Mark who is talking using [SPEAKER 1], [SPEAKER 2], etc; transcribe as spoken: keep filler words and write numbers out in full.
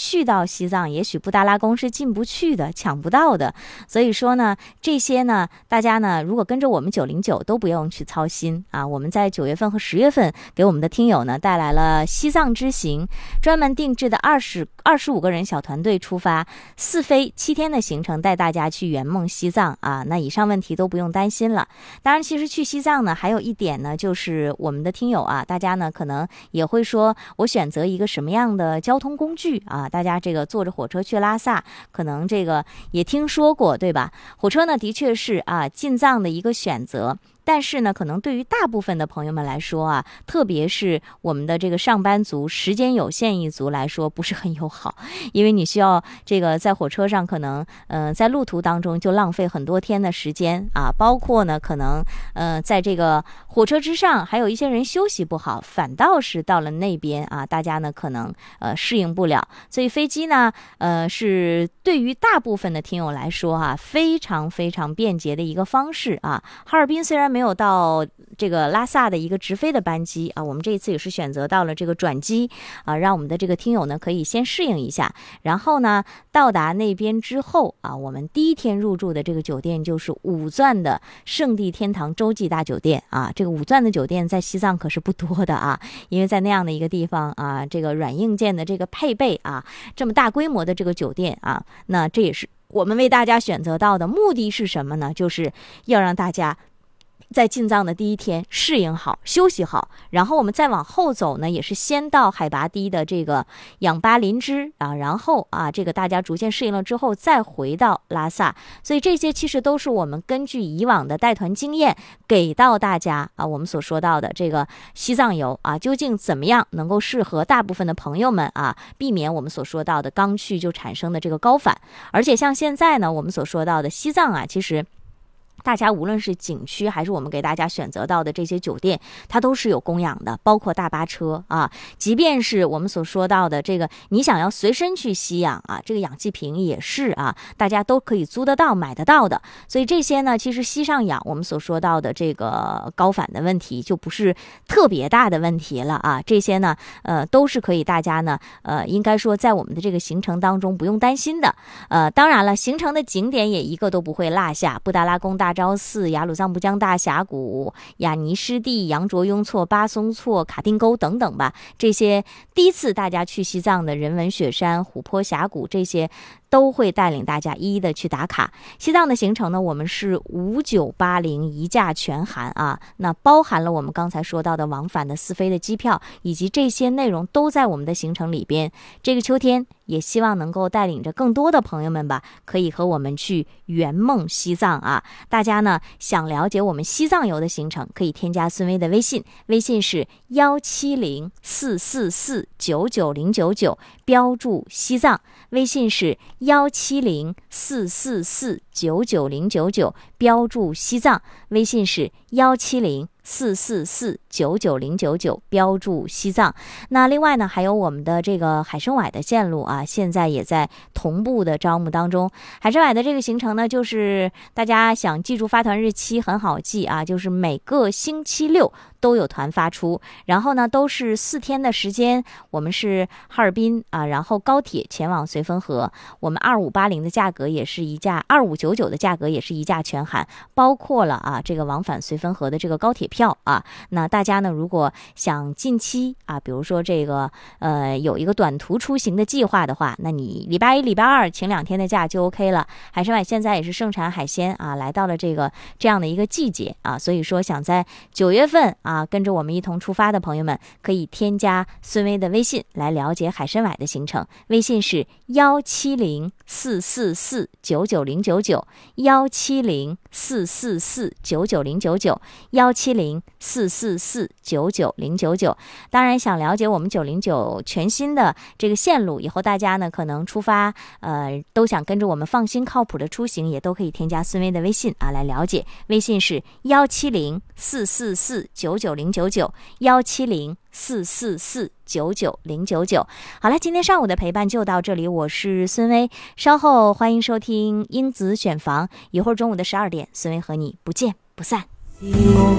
[SPEAKER 1] 去到西藏，也许布达拉宫是进不去的，抢不到的。所以说呢，这些呢，大家呢，如果跟着我们九零九都不用去操心啊。我们在九月份和十月份给我们的听友呢带来了西藏之行，专门定制的二十二十五个人小团队出发，四飞七天的行程，带大家去圆梦西藏啊。那以上问题都不用担心了。当然，其实去西藏呢，还有一点呢，就是我们的听友啊，大家呢可能也会说，我选择一个什么样的交通工具啊？大家这个坐着火车去拉萨，可能这个也听说过，对吧？火车呢，的确是啊进藏的一个选择。但是呢，可能对于大部分的朋友们来说啊，特别是我们的这个上班族、时间有限一族来说，不是很友好，因为你需要这个在火车上，可能呃在路途当中就浪费很多天的时间啊，包括呢可能呃在这个火车之上，还有一些人休息不好，反倒是到了那边啊，大家呢可能呃适应不了，所以飞机呢呃是对于大部分的听友来说啊，非常非常便捷的一个方式啊。哈尔滨虽然没有到这个拉萨的一个直飞的班机啊，我们这一次也是选择到了这个转机啊，让我们的这个听友呢可以先适应一下，然后呢到达那边之后啊，我们第一天入住的这个酒店就是五钻的圣地天堂洲际大酒店啊。这个五钻的酒店在西藏可是不多的啊，因为在那样的一个地方啊，这个软硬件的这个配备啊，这么大规模的这个酒店啊，那这也是我们为大家选择到的。目的是什么呢？就是要让大家在进藏的第一天适应好、休息好，然后我们再往后走呢，也是先到海拔低的这个仰巴林芝啊，然后啊，这个大家逐渐适应了之后，再回到拉萨。所以这些其实都是我们根据以往的带团经验给到大家啊，我们所说到的这个西藏游啊，究竟怎么样能够适合大部分的朋友们啊，避免我们所说到的刚去就产生的这个高反。而且像现在呢，我们所说到的西藏啊，其实大家无论是景区还是我们给大家选择到的这些酒店，它都是有供养的，包括大巴车啊，即便是我们所说到的这个你想要随身去吸氧啊，这个氧气瓶也是啊，大家都可以租得到买得到的。所以这些呢，其实吸上氧我们所说到的这个高反的问题就不是特别大的问题了啊，这些呢呃都是可以大家呢呃应该说在我们的这个行程当中不用担心的。呃当然了，行程的景点也一个都不会落下，布达拉宫大大昭寺、雅鲁藏布江大峡谷、雅尼湿地、羊卓雍措、巴松措、卡丁沟等等吧，这些第一次大家去西藏的人文雪山、琥珀峡谷，这些都会带领大家一一的去打卡。西藏的行程呢，我们是五九八零一价全含啊，那包含了我们刚才说到的往返的四飞的机票，以及这些内容都在我们的行程里边。这个秋天也希望能够带领着更多的朋友们吧，可以和我们去圆梦西藏啊。大家呢想了解我们西藏游的行程，可以添加孙薇的微信，微信是幺七零四四四九九零九九，标注西藏，微信是幺七零四四四九九零九九，标注西藏，微信是幺七零四四四九九零九九，标注西藏。那另外呢，还有我们的这个海参崴的线路啊，现在也在同步的招募当中。海参崴的这个行程呢，就是大家想记住发团日期很好记啊，就是每个星期六都有团发出，然后呢都是四天的时间。我们是哈尔滨啊，然后高铁前往绥芬河，我们二五八零的价格也是一价，二五九九的价格也是一价全含，包括了啊这个往返绥芬河的这个高铁票啊。那大家呢如果想近期啊，比如说这个呃有一个短途出行的计划的话，那你礼拜一礼拜二请两天的假就 OK 了。海参崴现在也是盛产海鲜啊，来到了这个这样的一个季节啊，所以说想在九月份啊跟着我们一同出发的朋友们，可以添加孙薇的微信来了解海参崴的行程，微信是幺七零四四四九九零九九，幺七零四四四九九零九九，幺七零四四四九九零九九。当然想了解我们九零九全新的这个线路，以后大家呢可能出发呃都想跟着我们放心靠谱的出行，也都可以添加孙薇的微信啊来了解，微信是幺七零四四四九九零九九，幺七零四四四九九零九九。好了，今天上午的陪伴就到这里，我是孙薇，稍后欢迎收听英子选房，一会儿中午的十二点，孙薇和你不见不散。